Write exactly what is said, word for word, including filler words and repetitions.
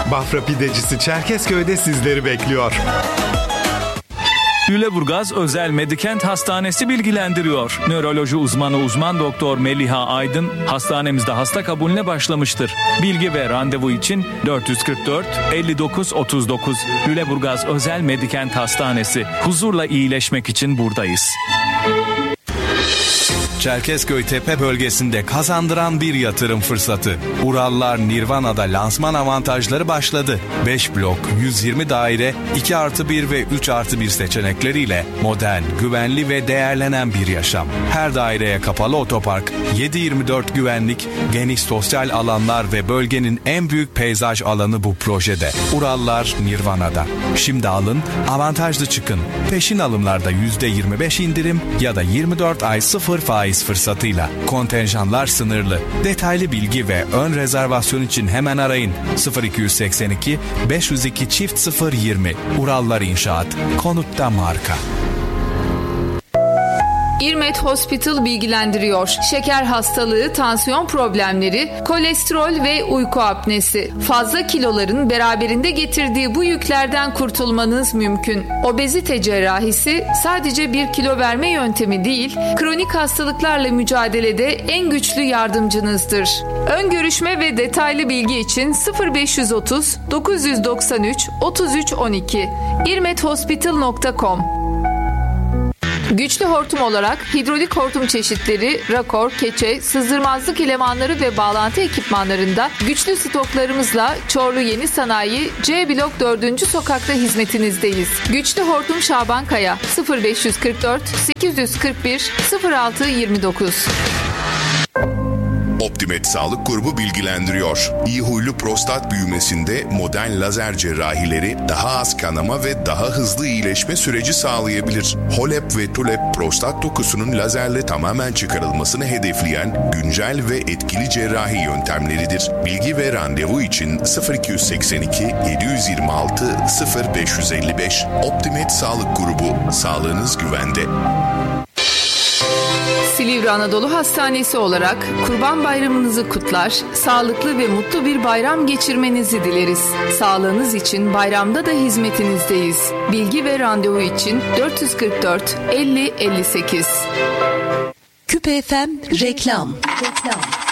Bafra Pidecisi Çerkezköy'de sizleri bekliyor. Lüleburgaz Özel Medikent Hastanesi bilgilendiriyor. Nöroloji uzmanı uzman doktor Meliha Aydın hastanemizde hasta kabulüne başlamıştır. Bilgi ve randevu için dört yüz kırk dört elli dokuz otuz dokuz. Lüleburgaz Özel Medikent Hastanesi. Huzurla iyileşmek için buradayız. Çerkezköy Tepe bölgesinde kazandıran bir yatırım fırsatı. Urallar Nirvana'da lansman avantajları başladı. beş blok, yüz yirmi daire, iki artı bir ve üç artı bir seçenekleriyle modern, güvenli ve değerlenen bir yaşam. Her daireye kapalı otopark, yedi yirmi dört güvenlik, geniş sosyal alanlar ve bölgenin en büyük peyzaj alanı bu projede. Urallar Nirvana'da. Şimdi alın, avantajlı çıkın. Peşin alımlarda yüzde yirmi beş indirim ya da yirmi dört ay sıfır faiz fırsatıyla. Kontenjanlar sınırlı. Detaylı bilgi ve ön rezervasyon için hemen arayın. sıfır iki seksen iki beş yüz iki çift sıfır yirmi. Urallar İnşaat. Konutta marka. İrmet Hospital bilgilendiriyor. Şeker hastalığı, tansiyon problemleri, kolesterol ve uyku apnesi. Fazla kiloların beraberinde getirdiği bu yüklerden kurtulmanız mümkün. Obezite cerrahisi sadece bir kilo verme yöntemi değil, kronik hastalıklarla mücadelede en güçlü yardımcınızdır. Ön görüşme ve detaylı bilgi için sıfır beş otuz dokuz doksan üç otuz üç on iki irmet hospital nokta com. Güçlü hortum olarak hidrolik hortum çeşitleri, rakor, keçe, sızdırmazlık elemanları ve bağlantı ekipmanlarında güçlü stoklarımızla Çorlu Yeni Sanayi C Blok dördüncü sokakta hizmetinizdeyiz. Güçlü hortum Şaban Kaya sıfır beş kırk dört sekiz kırk bir sıfır altı yirmi dokuz. Optimet Sağlık Grubu bilgilendiriyor. İyi huylu prostat büyümesinde modern lazer cerrahileri daha az kanama ve daha hızlı iyileşme süreci sağlayabilir. Holep ve Tulep prostat dokusunun lazerle tamamen çıkarılmasını hedefleyen güncel ve etkili cerrahi yöntemleridir. Bilgi ve randevu için sıfır iki seksen iki yedi yirmi altı sıfır beş elli beş. Optimet Sağlık Grubu. Sağlığınız güvende. Silivri Anadolu Hastanesi olarak Kurban Bayramınızı kutlar, sağlıklı ve mutlu bir bayram geçirmenizi dileriz. Sağlığınız için bayramda da hizmetinizdeyiz. Bilgi ve randevu için dört yüz kırk dört elli elli sekiz. Küpe F M reklam. Reklam.